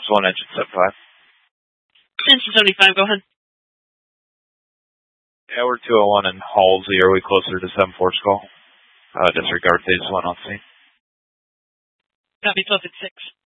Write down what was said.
Williams 1, engine 75. Engine 75, go ahead. Yeah, we're 201 in Halsey. Are we closer to 7-4's call? Disregard phase 1 on scene. Copy, 12 at 6.